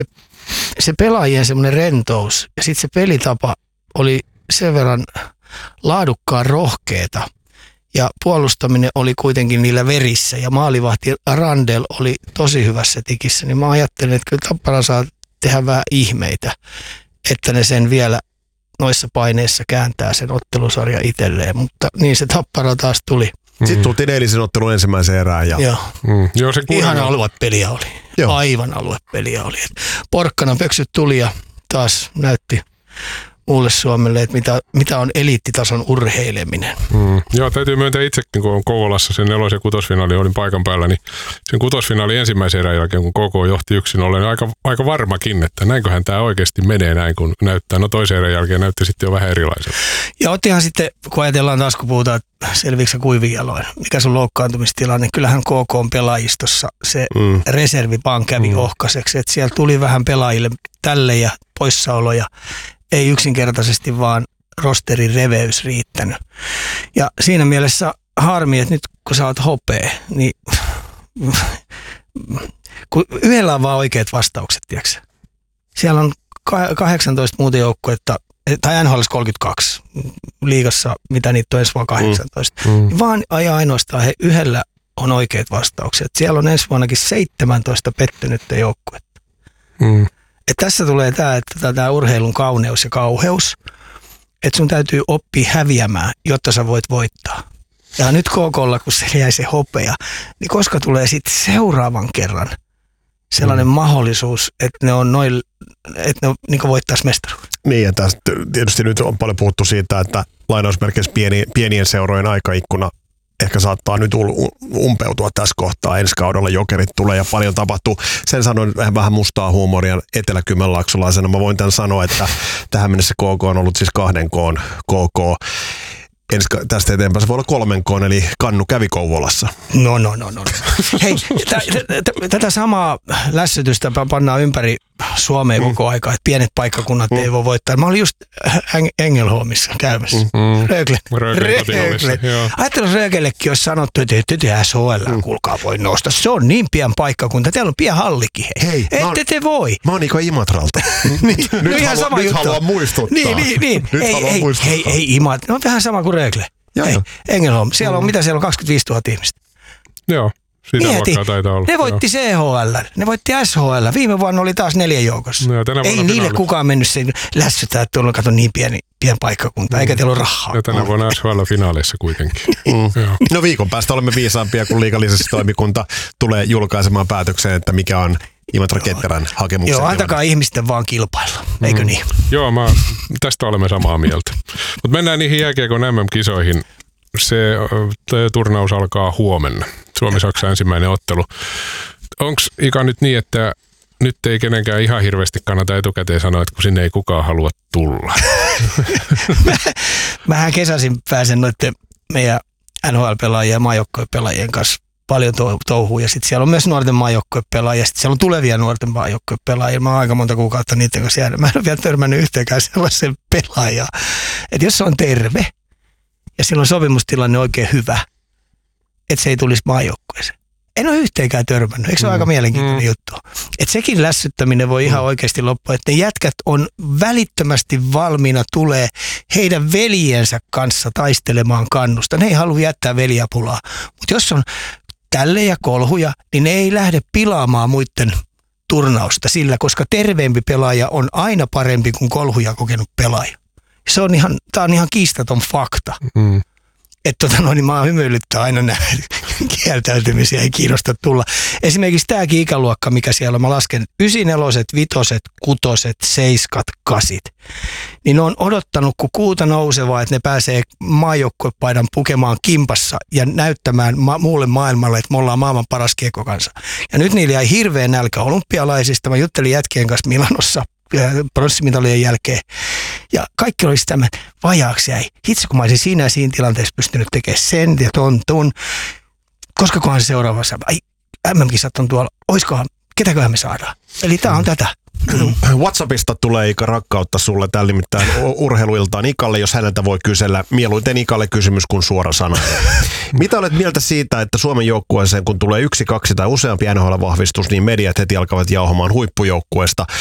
se pelaajien semmoinen rentous ja sitten se pelitapa oli sen verran laadukkaan rohkeeta. Ja puolustaminen oli kuitenkin niillä verissä ja maalivahti Randel oli tosi hyvässä tikissä. Niin mä ajattelin, että kyllä Tappara saa tehdä vähän ihmeitä, että ne sen vielä noissa paineissa kääntää sen ottelusarja itselleen. Mutta niin se Tappara taas tuli. Sitten tultiin eilisen ottelun ensimmäiseen erään. Ja... Joo, se ihan aluepeliä oli. Joo. Aivan aluepeliä oli. Porkkana pöksyt tuli ja taas näytti muulle Suomelle, että mitä on eliittitason urheileminen. Joo, täytyy myöntää itsekin, kun on Kouvolassa sen 4- ja 6-finaali, olin paikan päällä, niin sen 6-finaali ensimmäisen erän jälkeen, kun KK johti 1-0, niin aika varmakin, että näinköhän tämä oikeasti menee näin, kun näyttää. No toisen erän jälkeen näytti sitten jo vähän erilaiselta. Ja ottihan sitten, kun ajatellaan taas, kun puhutaan, selviikö kuivin jaloin, mikä sun loukkaantumistilanne, kyllähän KK on pelaajistossa se reservi vaan kävi ohkaiseksi, että siellä tuli vähän pelaajille tälle ja poissaoloja. Ei yksinkertaisesti vaan rosterin reveys riittänyt. Ja siinä mielessä harmi, että nyt kun sä oot hopea, niin kun yhdellä on vaan oikeat vastaukset, tiiäksä. Siellä on 18 muuta joukkuetta, tai NHL 32, liigassa, mitä niitä on ensi vuonna 18. Vaan ainoastaan yhdellä on oikeat vastaukset. Siellä on ensi vuonnakin 17 pettynyttä joukkuetta. Et tässä tulee tämä urheilun kauneus ja kauheus, että sun täytyy oppia häviämään, jotta sä voit voittaa. Ja nyt KK:lla, kun se jäi se hopea, niin koska tulee sitten seuraavan kerran sellainen mahdollisuus, että ne on että ne niin voittaisi mestaruuden. Niin, ja tästä tietysti nyt on paljon puhuttu siitä, että lainausmerkeissä pienien seurojen aikaikkuna ehkä saattaa nyt umpeutua tässä kohtaa. Ensi kaudella Jokerit tulee ja paljon tapahtuu. Sen sanoin vähän mustaa huumoria eteläkymenlaaksolaisena. Mä voin tämän sanoa, että tähän mennessä KK on ollut siis 2 K:n KK. Tästä eteenpäin se voi olla 3 K:n, eli Kannu kävi Kouvolassa. No. Hei, tätä samaa lässytystä pannaan ympäri Suomea koko aika, että pienet paikkakunnat ei voi voittaa. Mä olin just Engelholmissa käymässä. Rögle. Ajattelin, jos Rögellekin olisi sanottu, että SHL, kuulkaa voi nostaa. Se on niin pian paikkakunta. Teillä on pian hallikin. Hei, ette te voi. Mä oon Niko Imatralta. Nyt haluan muistuttaa. Niin. Ei Imatra. No vähän sama kuin Rögle. Engelholm. Siellä on, mitä siellä on, 25 000 ihmistä. Joo. Sitä taitaa olla. Ne voitti CHL, ne voitti SHL. Viime vuonna oli taas 4 joukossa. No, ei niille kukaan mennyt sen lässytään, että tuolla kato niin pieni paikkakunta, eikä teillä ole rahaa. Ja tänä vuonna SHL-finaaleissa kuitenkin. No viikon päästä olemme viisaampia, kun liigallisuustoimikunta tulee julkaisemaan päätökseen, että mikä on Imatra Ketterän hakemuksen. Joo, antakaa ihmisten vaan kilpailla, eikö niin? Joo, tästä olemme samaa mieltä. Mutta mennään niihin jääkiekon MM-kisoihin. Se turnaus alkaa huomenna. Suomi-Saksa ensimmäinen ottelu. Onko Ika nyt niin, että nyt ei kenenkään ihan hirveästi kannata etukäteen sanoa, että kun sinne ei kukaan halua tulla? Mähän kesäisin pääsen noiden meidän NHL-pelaajien ja maajoukkuepelaajien kanssa paljon touhua. Ja sitten siellä on myös nuorten maajoukkuepelaajia. Sitten siellä on tulevia nuorten maajoukkuepelaajia. Mä oon aika monta kuukautta niiden kanssa jäänyt. Mä en ole vielä törmännyt yhteenkään sellaisen pelaajaa. Että jos se on terve ja silloin sopimustilanne oikein hyvä, että se ei tulisi maajoukkueeseen. En ole yhteenkään törmännyt. Eikö se ole aika mielenkiintoinen juttu? Että sekin lässyttäminen voi ihan oikeasti loppua. Että ne jätkät on välittömästi valmiina tulee heidän veljensä kanssa taistelemaan kannusta. Ne ei halua jättää veljapulaa. Mutta jos on tälle ja kolhuja, niin ne ei lähde pilaamaan muiden turnausta sillä, koska terveempi pelaaja on aina parempi kuin kolhuja kokenut pelaaja. Tämä on ihan kiistaton fakta. Että niin mä hymyilyttää aina nämä kieltäytymisiä, ei kiinnosta tulla. Esimerkiksi tämäkin ikäluokka, mikä siellä on, mä lasken 94, 5, 6, 7, 8. Niin ne on odottanut, kun kuuta nousevaa, että ne pääsee maajoukkuepaidan pukemaan kimpassa ja näyttämään muulle maailmalle, että me ollaan maailman paras kiekkokansa. Ja nyt niillä jäi hirveän nälkä olympialaisista. Mä juttelin jätkien kanssa Milanossa pronssimitalien jälkeen. Ja kaikki oli sitä, että vajaaksi jäi. Hitsi, kun mä olisin siinä tilanteessa pystynyt tekemään sen ja ton. Koskakohan se seuraavassa? Ai, MM-kisat on tuolla. Ketäköhän me saadaan? Eli tää on tätä. WhatsAppista tulee Ika rakkautta sulle täällä nimittäin urheiluiltaan Ikalle, jos häneltä voi kysellä. Mieluiten Ikalle kysymys kuin suora sana. Mitä olet mieltä siitä, että Suomen joukkueeseen kun tulee 1, 2 tai useampi NHL-vahvistus, niin mediat heti alkavat jauhamaan huippujoukkueesta?